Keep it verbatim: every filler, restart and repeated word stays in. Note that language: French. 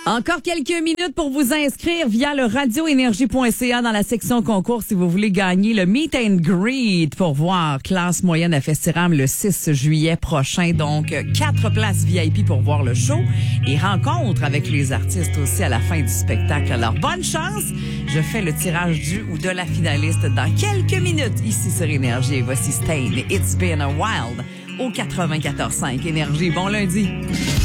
Encore quelques minutes pour vous inscrire via le radioénergie point c a dans la section concours si vous voulez gagner le Meet and Greet pour voir classe moyenne à Festiram le six juillet prochain. Donc, quatre places V I P pour voir le show et rencontre avec les artistes aussi à la fin du spectacle. Alors, bonne chance. Je fais le tirage du ou de la finaliste dans quelques minutes ici sur Énergie. Et voici Stain, It's Been a While au quatre-vingt-quatorze cinq Énergie. Bon lundi.